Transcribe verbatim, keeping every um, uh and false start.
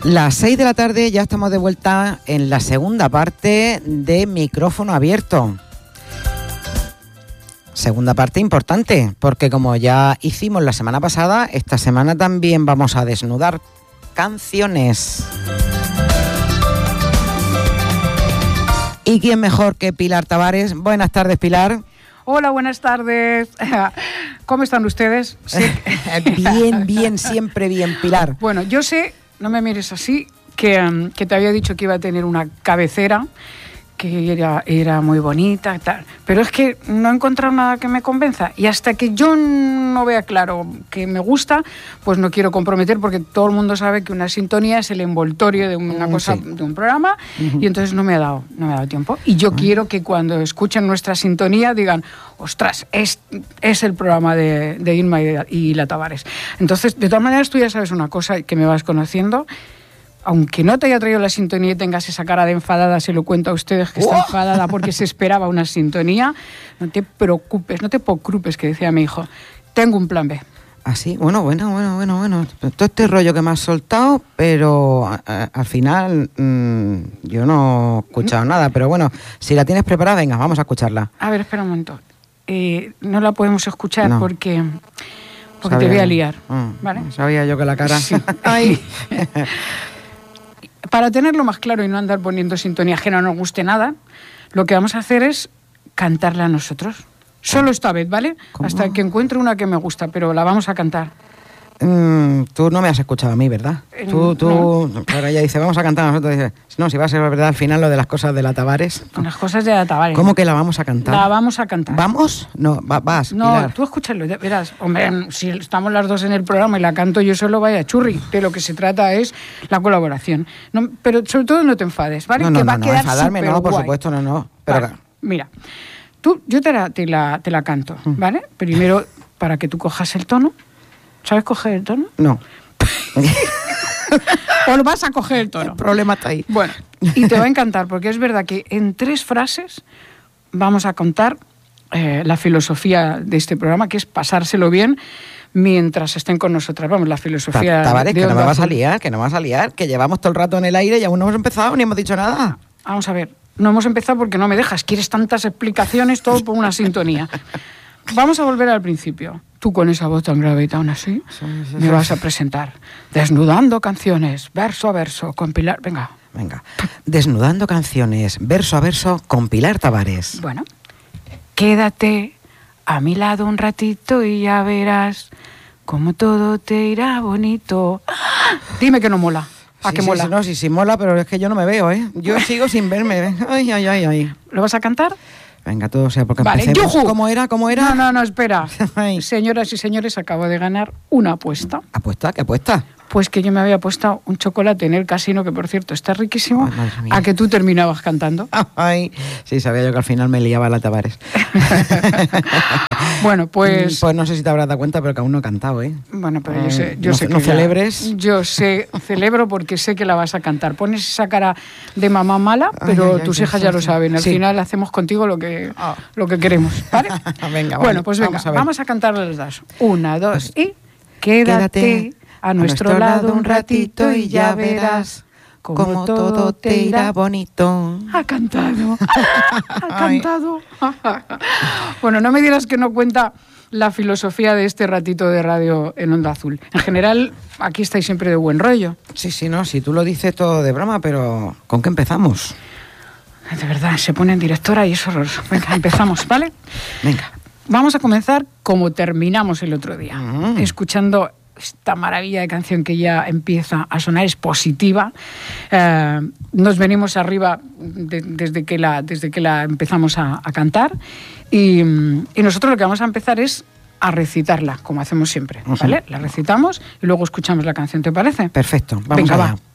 Las seis de la tarde ya estamos de vuelta en la segunda parte de Micrófono Abierto. Segunda parte importante, porque como ya hicimos la semana pasada, esta semana también vamos a desnudar canciones. ¿Y quién mejor que Pilar Tavares? Buenas tardes, Pilar. Hola, buenas tardes. ¿Cómo están ustedes? Sí. Bien, bien, siempre bien, Pilar. Bueno, yo sé, no me mires así, que, um, que te había dicho que iba a tener una cabecera, que era, era muy bonita y tal, pero es que no he encontrado nada que me convenza y hasta que yo no vea claro que me gusta, pues no quiero comprometer, porque todo el mundo sabe que una sintonía es el envoltorio de una cosa, sí, de un programa, uh-huh. Y entonces no me ha dado, no me ha dado tiempo y yo uh-huh. quiero que cuando escuchen nuestra sintonía digan, ostras, es, es el programa de, de Inma y, de, y la Tavares. Entonces, de todas maneras, tú ya sabes una cosa que me vas conociendo. Aunque no te haya traído la sintonía y tengas esa cara de enfadada, se lo cuento a ustedes que está enfadada porque se esperaba una sintonía, no te preocupes, no te preocupes, que decía mi hijo, tengo un plan B. Ah, sí, bueno, bueno, bueno, bueno, bueno, todo este rollo que me has soltado, pero a, a, al final mmm, yo no he escuchado nada, pero bueno, si la tienes preparada, venga, vamos a escucharla. A ver, espera un momento, eh, no la podemos escuchar no. porque... porque sabía, te voy a liar, ah, ¿vale? Sabía yo que la cara... Sí. Ay... Para tenerlo más claro y no andar poniendo sintonías que no nos guste nada, lo que vamos a hacer es cantarla a nosotros. Solo esta vez, ¿vale? ¿Cómo? Hasta que encuentre una que me gusta, pero la vamos a cantar. Mm, tú no me has escuchado a mí, ¿verdad? Eh, tú, tú, no. Ahora ella dice, vamos a cantar a nosotros. Dice, no, si va a ser verdad al final lo de las cosas de la Tavares. Las cosas de la Tavares. ¿Cómo que la vamos a cantar? La vamos a cantar. ¿Vamos? No, va, vas, No, Pilar. tú escúchalo, verás. Hombre, si estamos las dos en el programa y la canto yo solo, vaya churri. De lo que se trata es la colaboración. No, pero sobre todo no te enfades, ¿vale? No, no, que va no, a quedar no enfadarme, no, por guay. supuesto, no, no. Pero vale, mira, tú, yo te la, te la, te la canto, ¿vale? Primero, para que tú cojas el tono. ¿Sabes coger el tono? No. ¿O lo vas a coger el tono? El problema está ahí. Bueno, y te va a encantar, porque es verdad que en tres frases vamos a contar eh, la filosofía de este programa, que es pasárselo bien mientras estén con nosotras. Vamos, la filosofía Tavares, de que no me vas a Azul. liar, que no me vas a liar, que llevamos todo el rato en el aire y aún no hemos empezado ni hemos dicho nada. Vamos a ver, no hemos empezado porque no me dejas. Quieres tantas explicaciones, todo por una sintonía. Vamos a volver al principio. Tú con esa voz tan grave y tan así, sí, sí, me sí. vas a presentar. Desnudando canciones, verso a verso, con Pilar... Venga. Venga. Desnudando canciones, verso a verso, con Pilar Tavares. Bueno. Quédate a mi lado un ratito y ya verás cómo todo te irá bonito. ¡Ah! Dime que no mola. ¿A sí, qué sí, mola? Sí, no, sí, sí mola, pero es que yo no me veo, ¿eh? Yo sigo sin verme. Ay, ay, ay, ay. ¿Lo vas a cantar? Venga, todo sea porque vale, empecemos. ¡yujú! ¿Cómo era? ¿Cómo era? No, no, no, espera. Señoras y señores, acabo de ganar una apuesta. ¿Apuesta? ¿Qué apuesta? Pues que yo me había puesto un chocolate en el casino, que por cierto está riquísimo, ay, a que tú terminabas cantando. Ay, sí, sabía yo que al final me liaba la Tavares. Bueno, pues... Pues no sé si te habrás dado cuenta, pero que aún no he cantado, ¿eh? Bueno, pero yo sé... Yo no, sé no que celebres. La, yo sé, celebro porque sé que la vas a cantar. Pones esa cara de mamá mala, pero ay, ay, tus ay, hijas ay, ya ay, lo saben. Al sí. final hacemos contigo lo que, oh. lo que queremos, ¿vale? Venga, bueno, vale, pues venga, vamos a, vamos a cantar las dos. Una, dos y... Quédate, Quédate a nuestro, nuestro lado un ratito y ya verás cómo todo te irá bonito. Ha cantado, ha cantado. Bueno, no me dirás que no cuenta la filosofía de este ratito de radio en Onda Azul. En general, aquí estáis siempre de buen rollo. Sí, sí, no, si tú lo dices todo de broma, pero ¿con qué empezamos? De verdad, se pone en directora y es horroroso. Venga, empezamos, ¿vale? Venga. Vamos a comenzar como terminamos el otro día, mm. escuchando esta maravilla de canción que ya empieza a sonar, es positiva. Eh, nos venimos arriba de, desde, que la, desde que la empezamos a, a cantar y, y nosotros lo que vamos a empezar es a recitarla, como hacemos siempre, ¿vale? Uh-huh. La recitamos y luego escuchamos la canción, ¿te parece? Perfecto, vamos Venga, allá. va.